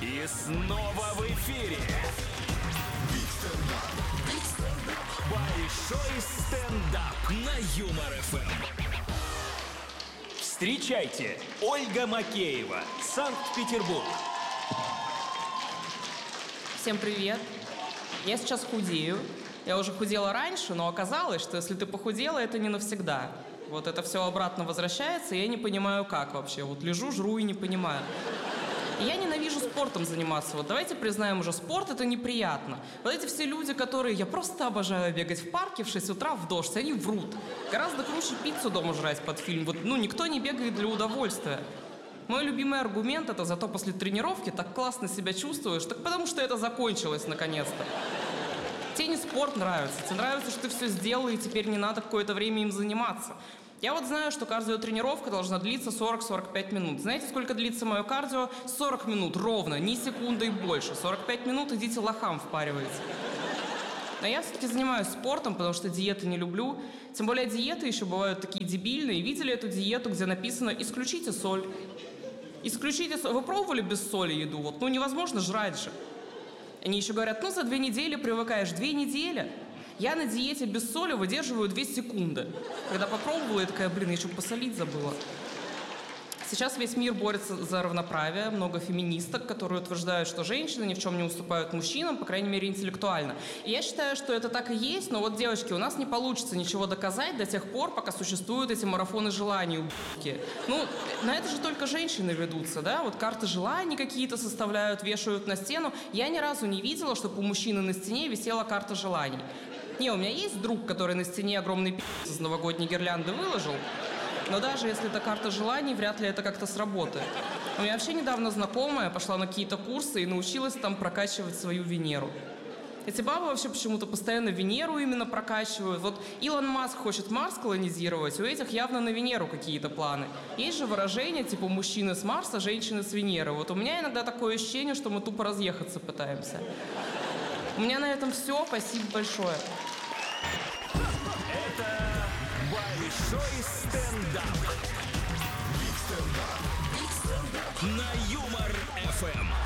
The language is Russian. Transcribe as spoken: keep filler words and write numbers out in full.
И снова в эфире большой стендап на Юмор эф эм. Встречайте, Ольга Макеева, Санкт-Петербург. Всем привет. Я сейчас худею. Я уже худела раньше, но оказалось, что если ты похудела, это не навсегда. Вот это все обратно возвращается, и я не понимаю, как вообще. Вот лежу, жру и не понимаю. И я ненавижу спортом заниматься. Вот давайте признаем уже, спорт — это неприятно. Вот эти все люди, которые... Я просто обожаю бегать в парке в шесть утра в дождь, они врут. Гораздо круче пиццу дома жрать под фильм. Вот, ну, никто не бегает для удовольствия. Мой любимый аргумент — это зато после тренировки так классно себя чувствуешь, так потому что это закончилось наконец-то. Тебе не спорт нравится, тебе нравится, что ты все сделал, и теперь не надо какое-то время им заниматься. Я вот знаю, что кардиотренировка должна длиться сорок-сорок пять минут. Знаете, сколько длится мое кардио? сорок минут ровно, ни секунды и больше. сорок пять минут идите лохам впаривайте. Но я все-таки занимаюсь спортом, потому что диеты не люблю. Тем более диеты еще бывают такие дебильные. Видели эту диету, где написано «исключите соль»? Исключите соль. Вы пробовали без соли еду? Вот, ну невозможно жрать же. Они еще говорят, ну за две недели привыкаешь. Две недели? Я на диете без соли выдерживаю две секунды. Когда попробовала, я такая, блин, я еще посолить забыла. Сейчас весь мир борется за равноправие. Много феминисток, которые утверждают, что женщины ни в чем не уступают мужчинам, по крайней мере, интеллектуально. И я считаю, что это так и есть, но вот, девочки, у нас не получится ничего доказать до тех пор, пока существуют эти марафоны желаний ублюдки. Ну, на это же только женщины ведутся, да? Вот карты желаний какие-то составляют, вешают на стену. Я ни разу не видела, чтобы у мужчины на стене висела карта желаний. Не, у меня есть друг, который на стене огромный пи*** из новогодней гирлянды выложил. Но даже если это карта желаний, вряд ли это как-то сработает. У меня вообще недавно знакомая пошла на какие-то курсы и научилась там прокачивать свою Венеру. Эти бабы вообще почему-то постоянно Венеру именно прокачивают. Вот Илон Маск хочет Марс колонизировать, у этих явно на Венеру какие-то планы. Есть же выражение типа «мужчины с Марса, женщины с Венеры». Вот у меня иногда такое ощущение, что мы тупо разъехаться пытаемся. У меня на этом все. Спасибо большое. Это большой стендап. На Юмор эф эм.